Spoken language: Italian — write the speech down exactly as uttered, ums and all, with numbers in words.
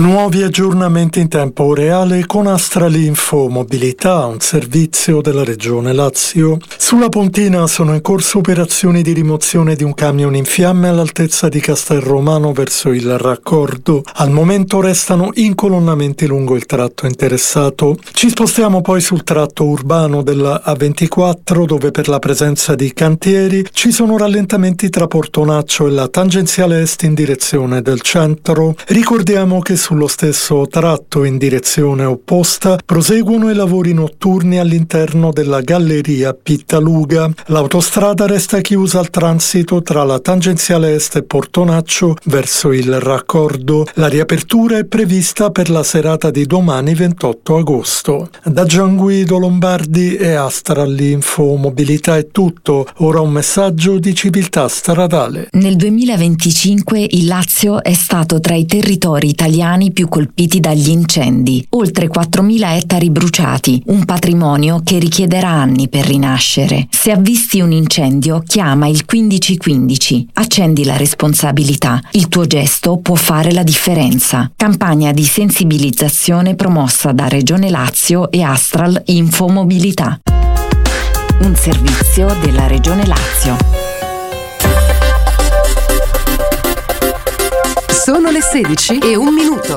Nuovi aggiornamenti in tempo reale con Astralinfo Mobilità, un servizio della Regione Lazio. Sulla Pontina sono in corso operazioni di rimozione di un camion in fiamme all'altezza di Castelromano verso il raccordo. Al momento restano incolonnamenti lungo il tratto interessato. Ci spostiamo poi sul tratto urbano della A ventiquattro, dove per la presenza di cantieri ci sono rallentamenti tra Portonaccio e la tangenziale est in direzione del centro. Ricordiamo che sullo stesso tratto in direzione opposta proseguono i lavori notturni all'interno della galleria Pittaluga. L'autostrada resta chiusa al transito tra la tangenziale est e Portonaccio verso il raccordo. La riapertura è prevista per la serata di domani ventotto agosto. Da Gianguido Lombardi e Astralinfo Mobilità è tutto. Ora un messaggio di civiltà stradale. Nel duemilaventicinque il Lazio è stato tra i territori italiani più colpiti dagli incendi, oltre quattromila ettari bruciati, un patrimonio che richiederà anni per rinascere. Se avvisti un incendio, chiama il quindici quindici, accendi la responsabilità, il tuo gesto può fare la differenza. Campagna di sensibilizzazione promossa da Regione Lazio e Astral Info Mobilità. Un servizio della Regione Lazio. Sono le sedici e un minuto.